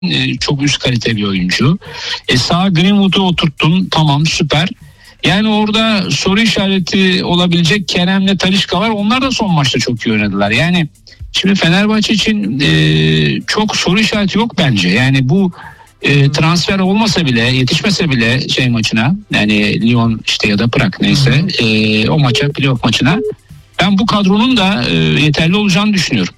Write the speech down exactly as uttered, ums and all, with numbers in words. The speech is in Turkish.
e, çok üst kalite bir oyuncu. E, sağa Greenwood'u oturttun, tamam, süper. Yani orada soru işareti olabilecek Kerem'le Talisca var. Onlar da son maçta çok iyi oynadılar. Yani şimdi Fenerbahçe için e, çok soru işareti yok bence. Yani bu e, transfer olmasa bile, yetişmese bile şey maçına, yani Lyon işte ya da Prag neyse, e, o maça, playoff maçına, ben bu kadronun da e, yeterli olacağını düşünüyorum.